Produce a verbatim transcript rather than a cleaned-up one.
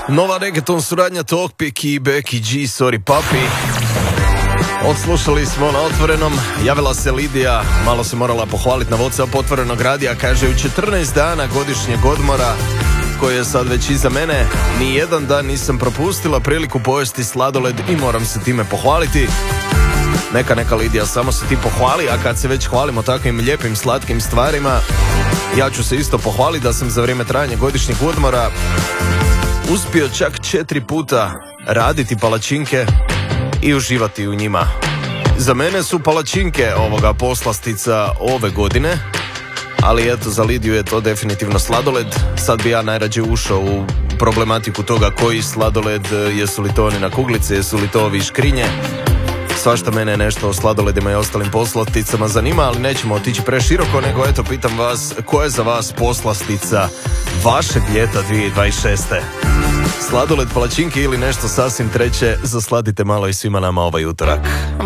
Nova reggaeton suradnja Tokpik i Becky G, sorry papi. Odslušali smo na Otvorenom, javila se Lidija, malo se morala pohvaliti na WhatsApp Otvorenog radija, kaže u četrnaest dana godišnjeg odmora, koji je sad već iza mene, ni jedan dan nisam propustila priliku pojesti sladoled i moram se time pohvaliti. Neka, neka Lidija, samo se ti pohvali, a kad se već hvalimo takvim lijepim, slatkim stvarima, ja ću se isto pohvaliti da sam za vrijeme trajanja godišnjeg odmora uspio čak četiri puta raditi palačinke i uživati u njima. Za mene su palačinke ovoga poslastica ove godine, ali eto, za Lidiju je to definitivno sladoled. Sad bi ja najrađe ušao u problematiku toga koji sladoled, jesu li to oni na kuglice, jesu li to ovi škrinje. Svašta mene nešto o sladoledima i ostalim poslasticama zanima, ali nećemo otići preširoko, nego eto, pitam vas, koja je za vas poslastica vašeg ljeta dvije tisuće dvadeset šeste? Sladoled, palačinke ili nešto sasvim treće? Zasladite malo i svima nama ovaj utorak.